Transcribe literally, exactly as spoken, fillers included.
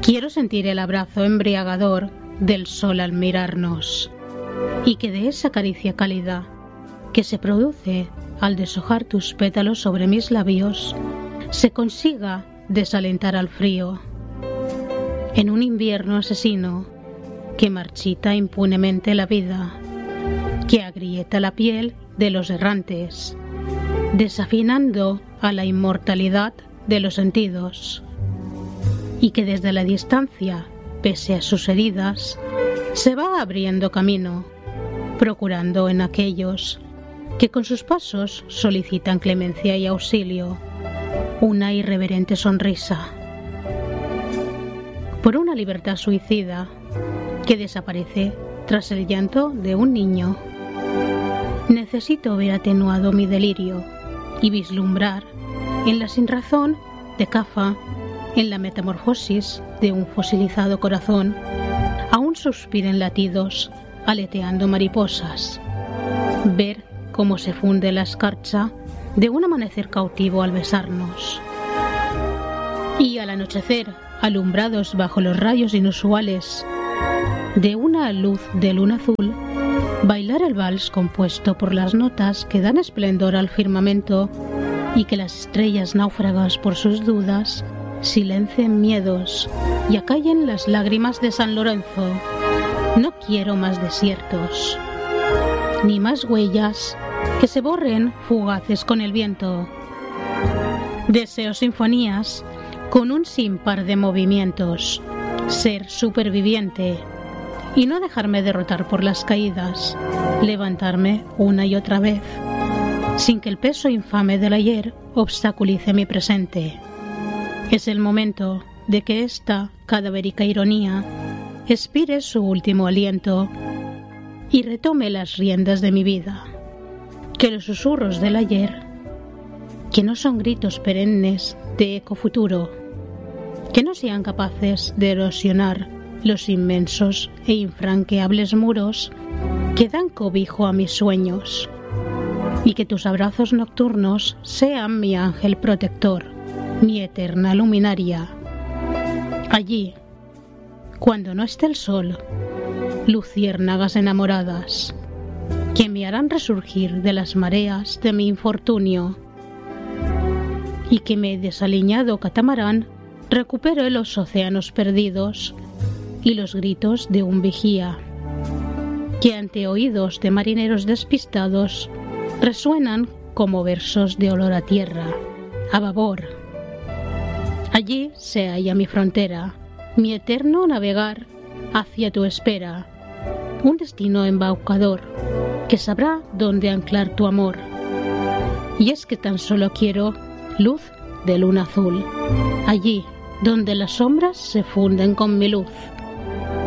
Quiero sentir el abrazo embriagador del sol al mirarnos, y que de esa caricia cálida que se produce al deshojar tus pétalos sobre mis labios se consiga desalentar al frío. En un invierno asesino que marchita impunemente la vida, que agrieta la piel de los errantes, desafinando a la inmortalidad de los sentidos, y que desde la distancia, pese a sus heridas, se va abriendo camino, procurando en aquellos que con sus pasos solicitan clemencia y auxilio una irreverente sonrisa. Por una libertad suicida que desaparece tras el llanto de un niño. Necesito ver atenuado mi delirio y vislumbrar en la sinrazón de Kafka, en la metamorfosis de un fosilizado corazón, aún suspiren latidos, aleteando mariposas. Ver cómo se funde la escarcha de un amanecer cautivo al besarnos. Y al anochecer, alumbrados bajo los rayos inusuales de una luz de luna azul, bailar el vals compuesto por las notas que dan esplendor al firmamento y que las estrellas náufragas por sus dudas silencien miedos y acallen las lágrimas de San Lorenzo. No quiero más desiertos, ni más huellas que se borren fugaces con el viento. Deseo sinfonías con un sinpar de movimientos, ser superviviente y no dejarme derrotar por las caídas, levantarme una y otra vez, sin que el peso infame del ayer obstaculice mi presente. Es el momento de que esta cadavérica ironía expire su último aliento y retome las riendas de mi vida. Que los susurros del ayer, que no son gritos perennes de eco futuro, que no sean capaces de erosionar los inmensos e infranqueables muros que dan cobijo a mis sueños, y que tus abrazos nocturnos sean mi ángel protector, mi eterna luminaria. Allí, cuando no esté el sol, luciérnagas enamoradas, que me harán resurgir de las mareas de mi infortunio, y que mi desaliñado catamarán recupere los océanos perdidos y los gritos de un vigía, que ante oídos de marineros despistados resuenan como versos de olor a tierra, a babor. Allí se halla mi frontera, mi eterno navegar hacia tu espera, un destino embaucador que sabrá dónde anclar tu amor. Y es que tan solo quiero luz de luna azul, allí donde las sombras se funden con mi luz.